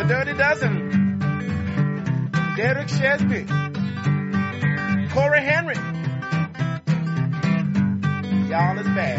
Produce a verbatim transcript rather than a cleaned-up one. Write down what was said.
Dirty Dozen, Derek Chesney, Corey Henry. Y'all is bad.